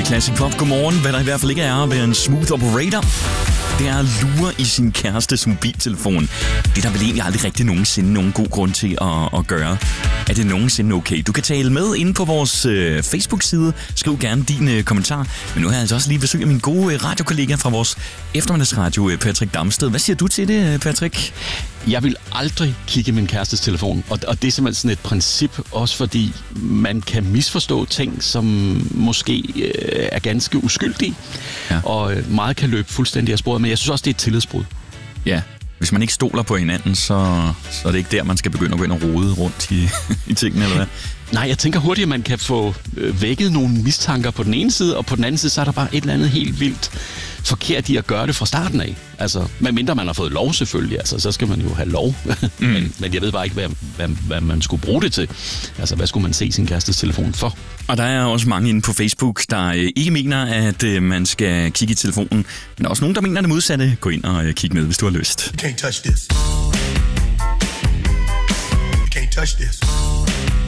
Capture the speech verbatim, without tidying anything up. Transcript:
Classic Pop. Godmorgen. Hvad der i hvert fald ikke er at være en smooth operator, det er at lure i sin kærestes mobiltelefon. Det er der vel egentlig aldrig rigtig nogensinde nogen god grund til at, at gøre. Er det nogensinde okay? Du kan tale med inde på vores øh, Facebook-side. Skriv gerne din øh, kommentar. Men nu har jeg altså også lige besøg af min gode øh, radiokollega fra vores eftermiddagsradio, øh, Patrick Damsted. Hvad siger du til det, øh, Patrick? Jeg vil aldrig kigge min kærestes telefon, og, og det er simpelthen sådan et princip, også fordi man kan misforstå ting, som måske øh, er ganske uskyldige, ja. og øh, meget kan løbe fuldstændig af sporet, men jeg synes også, det er et tillidsbrud. Ja, hvis man ikke stoler på hinanden, så, så er det ikke der, man skal begynde at gå ind og rode rundt i, i tingene, eller hvad? Nej, jeg tænker hurtigt, at man kan få øh, vækket nogle mistanker på den ene side, og på den anden side, så er der bare et eller andet helt vildt forkert i at gøre det fra starten af. Altså, medmindre man har fået lov selvfølgelig, altså, så skal man jo have lov. Mm. men, men jeg ved bare ikke, hvad, hvad, hvad man skulle bruge det til. Altså, hvad skulle man se sin kærestes telefon for? Og der er også mange inde på Facebook, der øh, ikke mener, at øh, man skal kigge i telefonen. Men der er også nogen, der mener det modsatte. Gå ind og øh, kig med, hvis du har lyst. You can't touch this. You can't touch this.